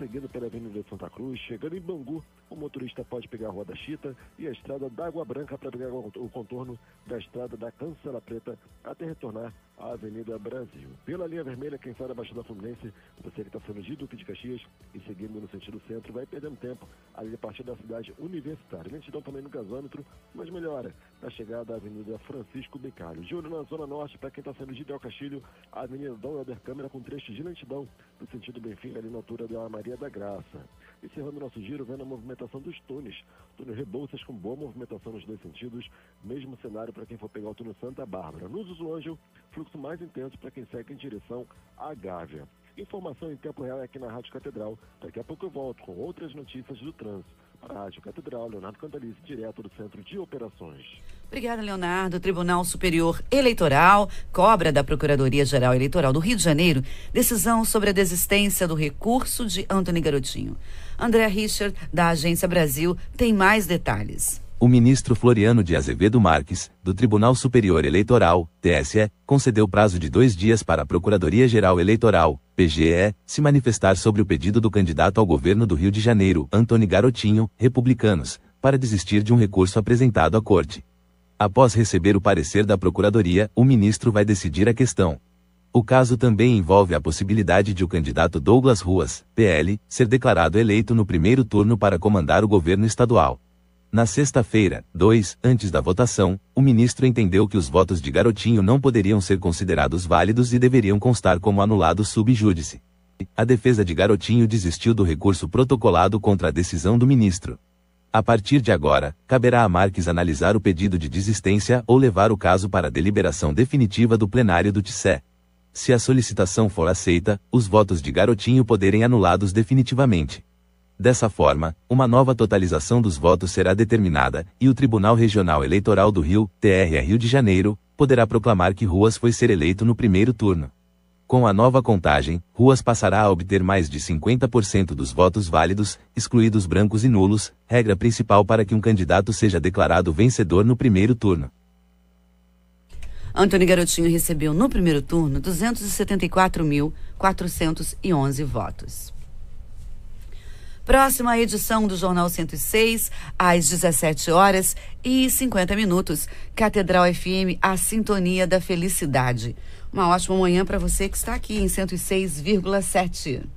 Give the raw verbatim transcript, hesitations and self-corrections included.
seguindo pela Avenida de Santa Cruz, chegando em Bangu, o motorista pode pegar a Rua da Chita e a estrada da Água Branca para pegar o contorno da estrada da Cancela Preta até retornar à Avenida Brasil. Pela linha vermelha, quem sai da Baixada Fluminense, você que está saindo de Duque de Caxias e seguindo no sentido centro, vai perdendo tempo ali a partir da cidade universitária. Lentidão também no gasômetro, mas melhora na chegada à Avenida Francisco Bicalho. De olho na Zona Norte, para quem está saindo de Del Castilho, a Avenida Dom Helder Câmara com trechos de lentidão no sentido Benfica, ali na altura da Maria da Graça. Encerrando nosso giro, vendo a movimentação dos túneis. Túnel Rebouças com boa movimentação nos dois sentidos, mesmo cenário para quem for pegar o túnel Santa Bárbara. No Zuzu Ângelo, fluxo mais intenso para quem segue em direção à Gávea. Informação em tempo real é aqui na Rádio Catedral. Daqui a pouco eu volto com outras notícias do trânsito. Para a Rádio Catedral, Leonardo Cantalice, direto do Centro de Operações. Obrigada, Leonardo. O Tribunal Superior Eleitoral cobra da Procuradoria-Geral Eleitoral do Rio de Janeiro decisão sobre a desistência do recurso de Antony Garotinho. André Richard, da Agência Brasil, tem mais detalhes. O ministro Floriano de Azevedo Marques, do Tribunal Superior Eleitoral, T S E, concedeu prazo de dois dias para a Procuradoria-Geral Eleitoral, P G E, se manifestar sobre o pedido do candidato ao governo do Rio de Janeiro, Antony Garotinho, republicanos, para desistir de um recurso apresentado à Corte. Após receber o parecer da Procuradoria, o ministro vai decidir a questão. O caso também envolve a possibilidade de o candidato Douglas Ruas, P L, ser declarado eleito no primeiro turno para comandar o governo estadual. Na sexta-feira, dois, antes da votação, o ministro entendeu que os votos de Garotinho não poderiam ser considerados válidos e deveriam constar como anulados sub júdice. A defesa de Garotinho desistiu do recurso protocolado contra a decisão do ministro. A partir de agora, caberá a Marques analisar o pedido de desistência ou levar o caso para a deliberação definitiva do plenário do T C E. Se a solicitação for aceita, os votos de Garotinho poderem anulados definitivamente. Dessa forma, uma nova totalização dos votos será determinada, e o Tribunal Regional Eleitoral do Rio, T R E Rio de Janeiro, poderá proclamar que Ruas foi ser eleito no primeiro turno. Com a nova contagem, Ruas passará a obter mais de cinquenta por cento dos votos válidos, excluídos brancos e nulos, regra principal para que um candidato seja declarado vencedor no primeiro turno. Antony Garotinho recebeu no primeiro turno duzentos e setenta e quatro mil, quatrocentos e onze votos. Próxima edição do Jornal cento e seis, às dezessete horas e cinquenta minutos. Catedral F M, a sintonia da felicidade. Uma ótima manhã para você que está aqui em cento e seis vírgula sete.